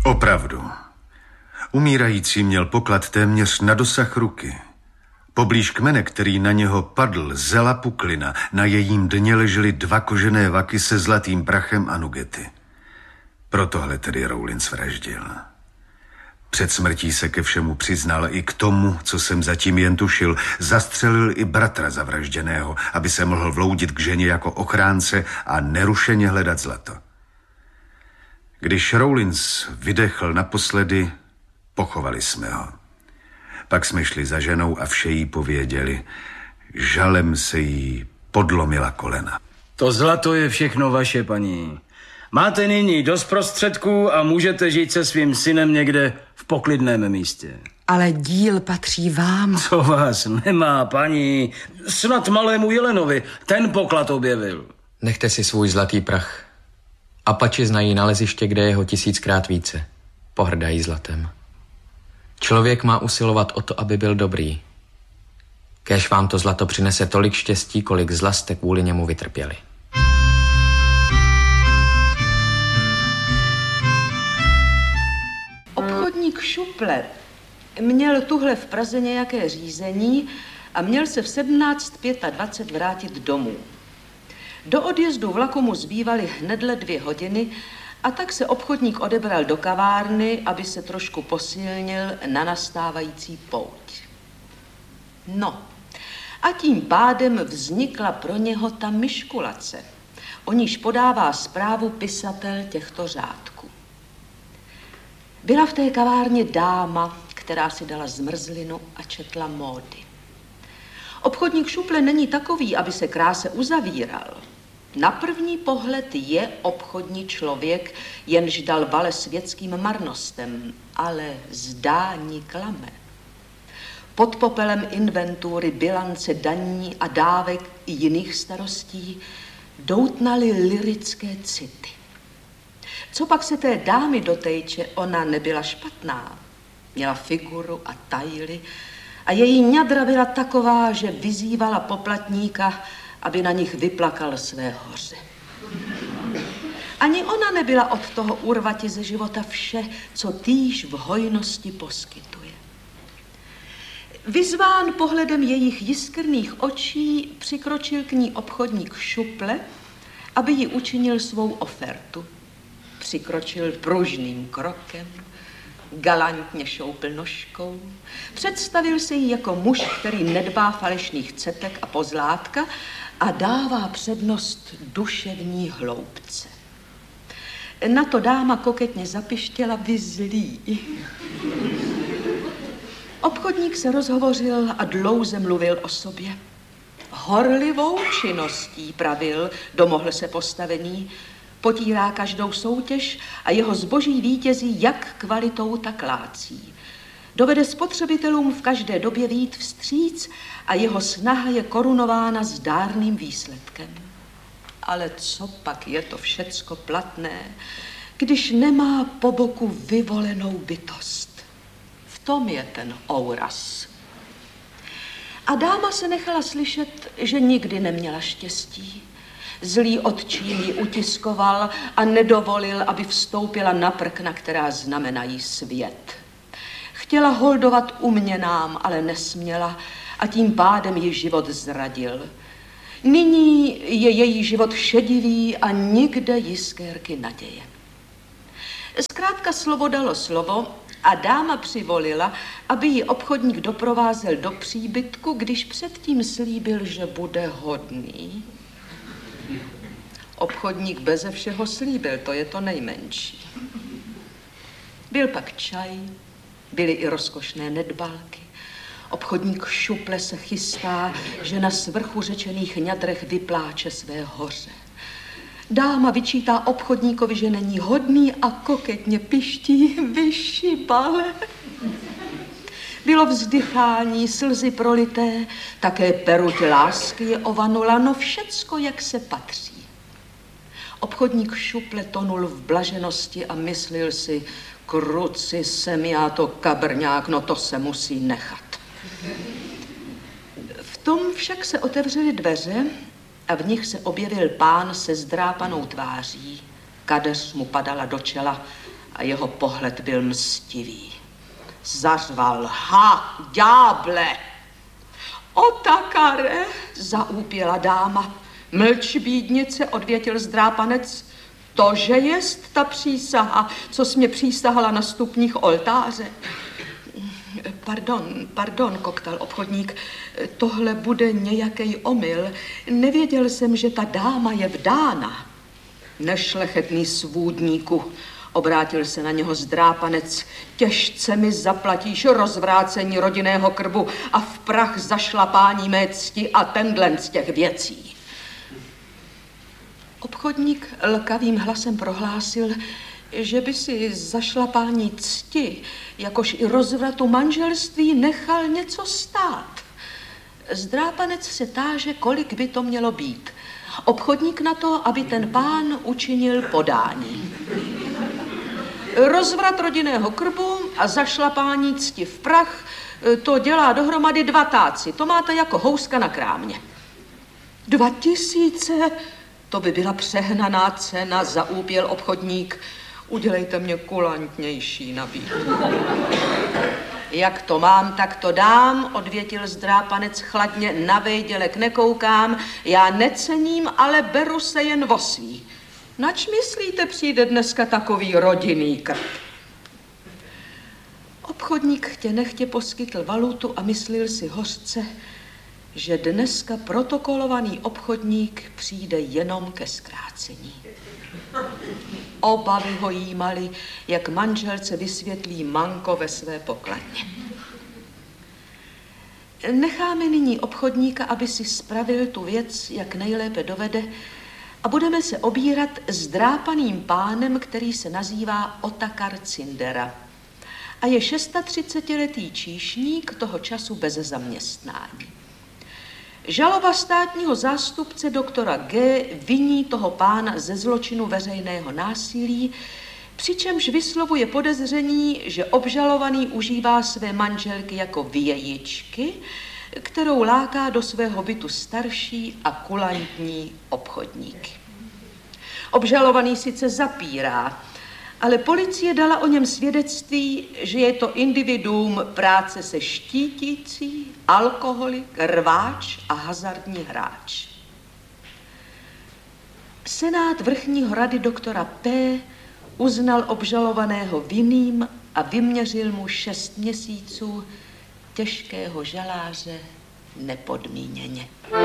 Opravdu. Umírající měl poklad téměř na dosah ruky. Poblíž kmene, který na něho padl, zela puklina. Na jejím dně ležely 2 kožené vaky se zlatým prachem a nugety. Protohle tedy Rawlins vraždil. Před smrtí se ke všemu přiznal, i k tomu, co jsem zatím jen tušil. Zastřelil i bratra zavražděného, aby se mohl vloudit k ženě jako ochránce a nerušeně hledat zlato. Když Rawlins vydechl naposledy, pochovali jsme ho. Pak jsme šli za ženou a vše jí pověděli. Žalem se jí podlomila kolena. To zlato je všechno vaše, paní. Máte nyní dost prostředků a můžete žít se svým synem někde v poklidném místě. Ale díl patří vám. Co vás nemá, paní? Snad malému Jelenovi ten poklad objevil. Nechte si svůj zlatý prach. Apači znají naleziště, kde je ho 1000krát více. Pohrdají zlatem. Člověk má usilovat o to, aby byl dobrý. Kéž vám to zlato přinese tolik štěstí, kolik zla jste kvůli němu vytrpěli. Obchodník Šuple měl tuhle v Praze nějaké řízení a měl se v 17:25 vrátit domů. Do odjezdu vlaku mu zbývaly hnedle 2 hodiny a tak se obchodník odebral do kavárny, aby se trošku posilnil na nastávající pouť. No, a tím pádem vznikla pro něho ta myškulace, o níž podává zprávu pisatel těchto řádků. Byla v té kavárně dáma, která si dala zmrzlinu a četla módy. Obchodník Šuple není takový, aby se kráse uzavíral. Na první pohled je obchodní člověk, jenž dal vale světským marnostem, ale zdání klame. Pod popelem inventury, bilance, daní a dávek i jiných starostí doutnaly lyrické city. Co pak se té dámy dotejče, ona nebyla špatná. Měla figuru a tajly a její ňadra byla taková, že vyzývala poplatníka, aby na nich vyplakal své hoře. Ani ona nebyla od toho urvati ze života vše, co týž v hojnosti poskytuje. Vyzván pohledem jejich jiskrných očí, přikročil k ní obchodník Šuple, aby jí učinil svou ofertu. Přikročil pružným krokem, galantně šoupl nožkou, představil se jí jako muž, který nedbá falešných cetek a pozlátka a dává přednost duševní hloubce. Na to dáma koketně zapištěla: vy zlý. Obchodník se rozhovořil a dlouze mluvil o sobě. Horlivou činností, pravil, domohl se postavení, potírá každou soutěž a jeho zboží vítězí jak kvalitou, tak lácí. Dovede spotřebitelům v každé době vyjít vstříc a jeho snaha je korunována zdárným výsledkem. Ale co pak je to všecko platné, když nemá po boku vyvolenou bytost? V tom je ten ouraz. A dáma se nechala slyšet, že nikdy neměla štěstí. Zlý otčín ji utiskoval a nedovolil, aby vstoupila na prkna, která znamenají svět. Chtěla holdovat uměnám, ale nesměla a tím pádem ji život zradil. Nyní je její život šedivý a nikde jiskérky naděje. Zkrátka slovo dalo slovo a dáma přivolila, aby ji obchodník doprovázel do příbytku, když předtím slíbil, že bude hodný. Obchodník beze všeho slíbil, to je to nejmenší. Byl pak čaj, byly i rozkošné nedbalky. Obchodník Šuple se chystá, že na svrchu řečených ňadrech vypláče své hoře. Dáma vyčítá obchodníkovi, že není hodný a koketně piští: vyšibale. Bylo vzdychání, slzy prolité, také peruť lásky je ovanula, no všecko, jak se patří. Obchodník Šuple tonul v blaženosti a myslil si: kruci sem, já to kabrňák, no to se musí nechat. V tom však se otevřely dveře a v nich se objevil pán se zdrápanou tváří. Kadeř mu padala do čela a jeho pohled byl mstivý. Zařval: ha, ďáble! Otakare, zaúpěla dáma. Mlč, bídnice, odvětil zdrápanec. Tože jest ta přísaha, co jsi mě přísahala na stupních oltáře. Pardon, koktal obchodník, tohle bude nějaký omyl. Nevěděl jsem, že ta dáma je vdána. Nešlechetný svůdníku, obrátil se na něho zdrápanec, těžce mi zaplatíš rozvrácení rodinného krbu a v prach zašlapání mé cti a tendlen z těch věcí. Obchodník lkavým hlasem prohlásil, že by si zašlapání cti, jakož i rozvratu manželství nechal něco stát. Zdrápanec se táže, kolik by to mělo být. Obchodník na to, aby ten pán učinil podání. Rozvrat rodinného krbu a zašlapání cti v prach, to dělá dohromady 2 táci. To máte jako houska na krámě. 2000? To by byla přehnaná cena, zaúpěl obchodník. Udělejte mě kulantnější nabídku. Jak to mám, tak to dám, odvětil zdrápanec chladně, na vejdělek nekoukám, já necením, ale beru se jen o svý. Nač myslíte, přijde dneska takový rodinný krb? Obchodník chtě nechtě poskytl valutu a myslil si hořce, že dneska protokolovaný obchodník přijde jenom ke zkrácení. Obavy ho jímaly, jak manželce vysvětlí manko ve své pokladně. Necháme nyní obchodníka, aby si spravil tu věc, jak nejlépe dovede, a budeme se obírat zdrápaným pánem, který se nazývá Otakar Cindera a je 36letý číšník, toho času bez zaměstnání. Žaloba státního zástupce doktora G. viní toho pána ze zločinu veřejného násilí, přičemž vyslovuje podezření, že obžalovaný užívá své manželky jako vějičky, kterou láká do svého bytu starší a kulantní obchodníky. Obžalovaný sice zapírá, ale policie dala o něm svědectví, že je to individuum práce se štítící, alkoholik, rváč a hazardní hráč. Senát vrchního rady doktora P. uznal obžalovaného vinným a vyměřil mu 6 měsíců těžkého žaláře nepodmíněně.